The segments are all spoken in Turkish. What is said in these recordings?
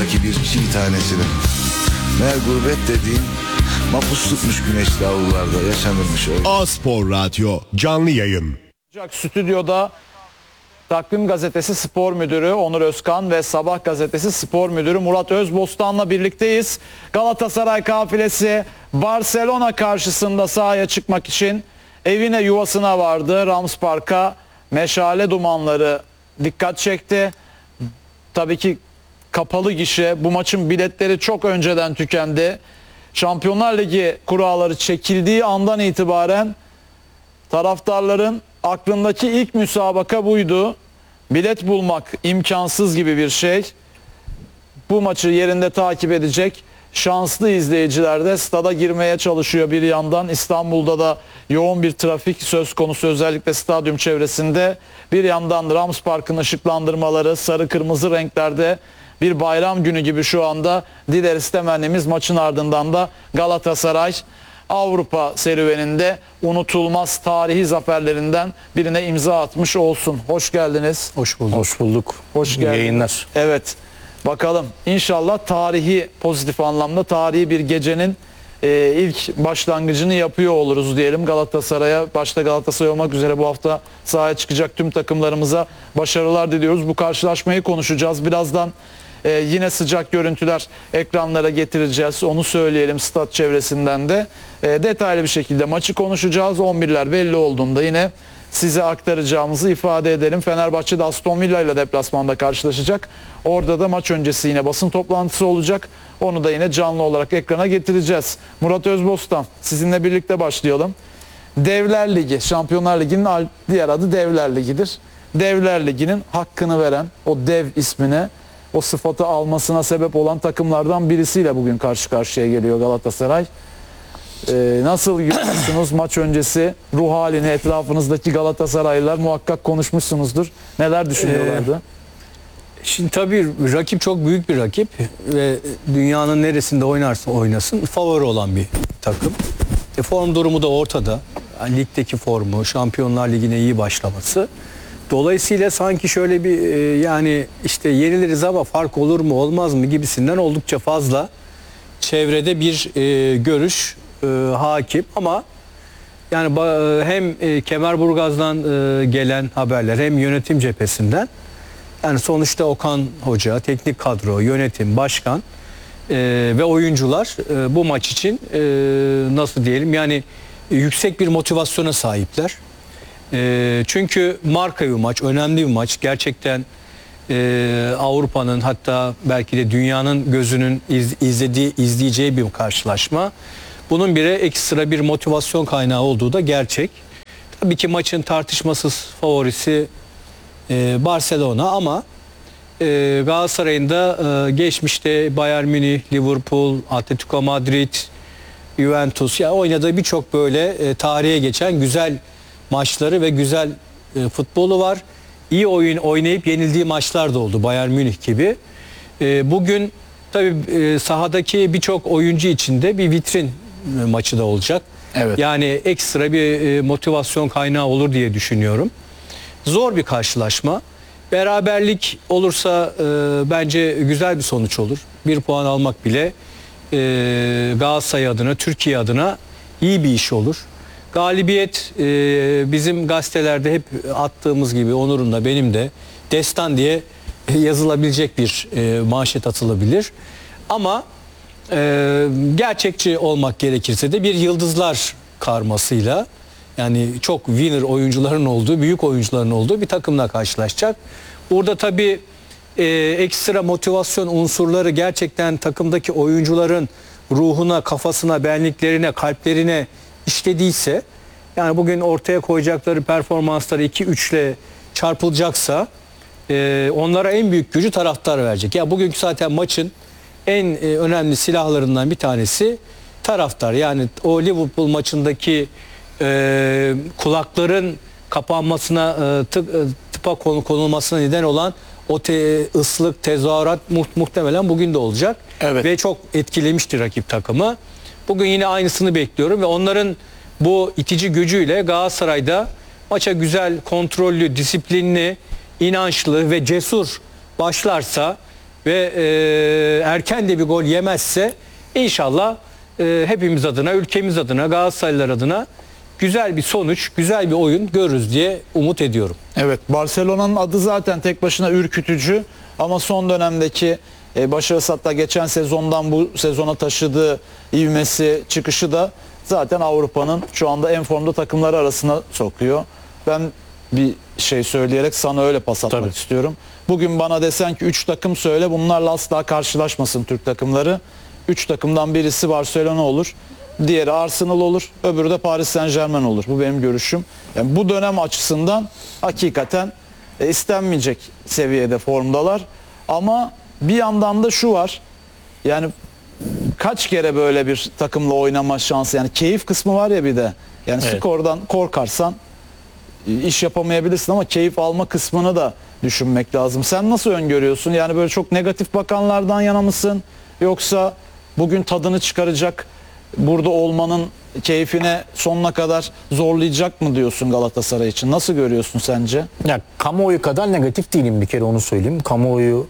belki bir çiğ tanesini. Meğer gurbet dediğin mapus tutmuş güneşli avlularda yaşanırmış öyle. A-Spor Radyo canlı yayın. Stüdyoda Takvim Gazetesi Spor Müdürü Onur Özkan ve Sabah Gazetesi Spor Müdürü Murat Özbostan'la birlikteyiz. Galatasaray kafilesi Barcelona karşısında sahaya çıkmak için evine yuvasına vardı. Rams Park'a meşale dumanları dikkat çekti. Tabii ki kapalı gişe, bu maçın biletleri çok önceden tükendi. Şampiyonlar Ligi kuralları çekildiği andan itibaren taraftarların aklındaki ilk müsabaka buydu. Bilet bulmak imkansız gibi bir şey. Bu maçı yerinde takip edecek şanslı izleyiciler de stada girmeye çalışıyor bir yandan. İstanbul'da da yoğun bir trafik söz konusu, özellikle stadyum çevresinde. Bir yandan Rams Park'ın ışıklandırmaları sarı kırmızı renklerde, bir bayram günü gibi şu anda. Dileriz temennimiz maçın ardından da Galatasaray Avrupa serüveninde unutulmaz tarihi zaferlerinden birine imza atmış olsun. Hoş geldiniz. Hoş bulduk. Hoş bulduk. Hoş geldiniz. Yayınlar. Evet. Bakalım. İnşallah tarihi, pozitif anlamda tarihi bir gecenin ilk başlangıcını yapıyor oluruz diyelim. Galatasaray'a, başta Galatasaray olmak üzere bu hafta sahaya çıkacak tüm takımlarımıza başarılar diliyoruz. Bu karşılaşmayı konuşacağız. Birazdan yine sıcak görüntüler ekranlara getireceğiz. Onu söyleyelim, stat çevresinden de. Detaylı bir şekilde maçı konuşacağız. 11'ler belli olduğunda yine size aktaracağımızı ifade edelim. Fenerbahçe de Aston Villa ile deplasmanda karşılaşacak. Orada da maç öncesi yine basın toplantısı olacak. Onu da yine canlı olarak ekrana getireceğiz. Murat Özbostan, sizinle birlikte başlayalım. Devler Ligi, Şampiyonlar Ligi'nin diğer adı Devler Ligi'dir. Devler Ligi'nin hakkını veren, o dev ismine, o sıfatı almasına sebep olan takımlardan birisiyle bugün karşı karşıya geliyor Galatasaray. Nasıl görüyorsunuz maç öncesi ruh halini? Etrafınızdaki Galatasaraylılar muhakkak konuşmuşsunuzdur. Neler düşünüyorlardı? Şimdi tabii rakip çok büyük bir rakip ve dünyanın neresinde oynarsa oynasın favori olan bir takım. Form durumu da ortada. Yani ligdeki formu, Şampiyonlar Ligi'ne iyi başlaması. Dolayısıyla sanki şöyle bir yani işte yeniliriz ama fark olur mu olmaz mı gibisinden oldukça fazla çevrede bir görüş hakim ama yani hem Kemerburgaz'dan gelen haberler hem yönetim cephesinden, yani sonuçta Okan Hoca, teknik kadro, yönetim, başkan ve oyuncular bu maç için nasıl diyelim yani yüksek bir motivasyona sahipler. Çünkü marka bir maç, önemli bir maç. Gerçekten Avrupa'nın, hatta belki de dünyanın gözünün izleyeceği bir karşılaşma. Bunun bile ekstra bir motivasyon kaynağı olduğu da gerçek. Tabii ki maçın tartışmasız favorisi Barcelona ama Galatasaray'ın da geçmişte Bayern Münih, Liverpool, Atletico Madrid, Juventus ya oynadığı birçok böyle tarihe geçen güzel maçları ve güzel futbolu var. İyi oyun oynayıp yenildiği maçlar da oldu, Bayern Münih gibi. Bugün tabii sahadaki birçok oyuncu için de bir vitrin maçı da olacak. Evet. Yani ekstra bir motivasyon kaynağı olur diye düşünüyorum. Zor bir karşılaşma. Beraberlik olursa bence güzel bir sonuç olur. Bir puan almak bile Galatasaray adına, Türkiye adına iyi bir iş olur. Galibiyet bizim gazetelerde hep attığımız gibi, Onur'un da benim de destan diye yazılabilecek bir manşet atılabilir. Ama gerçekçi olmak gerekirse de bir yıldızlar karmasıyla, yani çok winner oyuncuların olduğu, büyük oyuncuların olduğu bir takımla karşılaşacak. Burada tabii ekstra motivasyon unsurları gerçekten takımdaki oyuncuların ruhuna, kafasına, benliklerine, kalplerine işlediyse, yani bugün ortaya koyacakları performansları 2-3 ile çarpılacaksa onlara en büyük gücü taraftar verecek. Ya bugünkü zaten maçın en önemli silahlarından bir tanesi taraftar. Yani o Liverpool maçındaki kulakların kapanmasına, tıpa konulmasına neden olan o ıslık, tezahürat muhtemelen bugün de olacak. Evet. Ve çok etkilemiştir rakip takımı. Bugün yine aynısını bekliyorum ve onların bu itici gücüyle Galatasaray'da maça güzel, kontrollü, disiplinli, inançlı ve cesur başlarsa ve erken de bir gol yemezse inşallah hepimiz adına, ülkemiz adına, Galatasaraylılar adına güzel bir sonuç, güzel bir oyun görürüz diye umut ediyorum. Evet, Barcelona'nın adı zaten tek başına ürkütücü ama son dönemdeki başarısı, hatta geçen sezondan bu sezona taşıdığı ivmesi, çıkışı da zaten Avrupa'nın şu anda en formda takımları arasına sokuyor. Ben bir şey söyleyerek sana öyle pas atmak Tabii. istiyorum. Bugün bana desen ki 3 takım söyle, bunlarla asla karşılaşmasın Türk takımları. 3 takımdan birisi Barcelona olur, diğeri Arsenal olur, öbürü de Paris Saint-Germain olur. Bu benim görüşüm. Yani bu dönem açısından hakikaten istenmeyecek seviyede formdalar. Ama bir yandan da şu var. Yani kaç kere böyle bir takımla oynama şansı, yani keyif kısmı var ya bir de. Yani Evet. skordan korkarsan iş yapamayabilirsin ama keyif alma kısmını da düşünmek lazım. Sen nasıl öngörüyorsun? Yani böyle çok negatif bakanlardan yana mısın? Yoksa bugün tadını çıkaracak, burada olmanın keyfine sonuna kadar zorlayacak mı diyorsun Galatasaray için? Nasıl görüyorsun sence? Ya kamuoyu kadar negatif değilim, bir kere onu söyleyeyim. Kamuoyu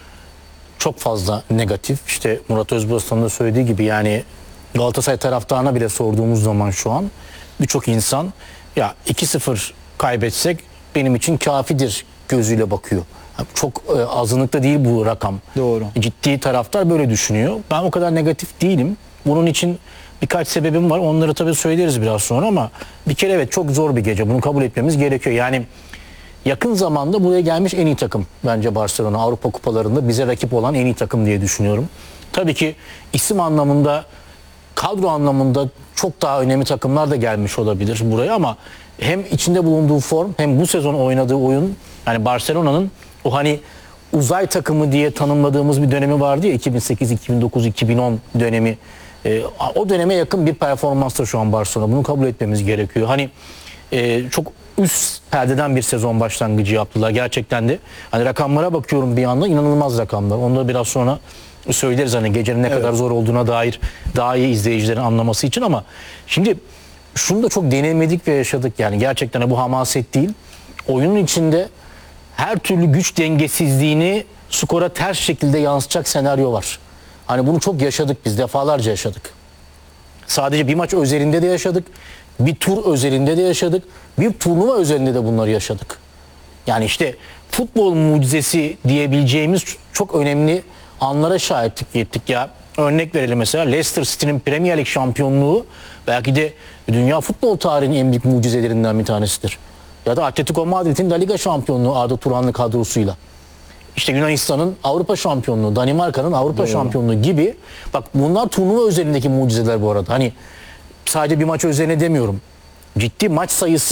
çok fazla negatif. İşte Murat Özbostan'ın da söylediği gibi, yani Galatasaray taraftarına bile sorduğumuz zaman şu an birçok insan ya 2-0 kaybetsek benim için kafidir gözüyle bakıyor. Çok azınlıkta değil bu rakam. Doğru. Ciddi taraftar böyle düşünüyor. Ben o kadar negatif değilim. Bunun için birkaç sebebim var. Onları tabii söyleriz biraz sonra ama bir kere evet, çok zor bir gece. Bunu kabul etmemiz gerekiyor. Yani yakın zamanda buraya gelmiş en iyi takım bence Barcelona. Avrupa kupalarında bize rakip olan en iyi takım diye düşünüyorum. Tabii ki isim anlamında, kadro anlamında çok daha önemli takımlar da gelmiş olabilir buraya ama hem içinde bulunduğu form hem bu sezon oynadığı oyun, yani Barcelona'nın o hani uzay takımı diye tanımladığımız bir dönemi vardı ya, 2008, 2009, 2010 dönemi. O döneme yakın bir performansla şu an Barcelona. Bunu kabul etmemiz gerekiyor. Hani çok üst perdeden bir sezon başlangıcı yaptılar. Gerçekten de hani rakamlara bakıyorum bir anda, inanılmaz rakamlar. Onları biraz sonra söyleriz, hani gecenin ne kadar zor olduğuna dair daha iyi izleyicilerin anlaması için. Ama şimdi şunu da çok deneyimledik ve yaşadık. Yani gerçekten bu hamaset değil. Oyunun içinde her türlü güç dengesizliğini skora ters şekilde yansıtacak senaryo var. Hani bunu çok yaşadık biz, defalarca yaşadık. Sadece bir maç özelinde de yaşadık. Bir tur özelinde de yaşadık. Bir turnuva özelinde de bunları yaşadık. Yani işte futbol mucizesi diyebileceğimiz çok önemli anlara şahitlik ettik ya. Örnek verelim, mesela Leicester City'nin Premier Lig şampiyonluğu belki de dünya futbol tarihinin en büyük mucizelerinden bir tanesidir. Ya da Atletico Madrid'in La Liga şampiyonluğu Arda Turanlı kadrosuyla. İşte Yunanistan'ın Avrupa şampiyonluğu, Danimarka'nın Avrupa şampiyonluğu gibi. Bak bunlar turnuva üzerindeki mucizeler bu arada. Hani sadece bir maç üzerine demiyorum. Ciddi maç sayısı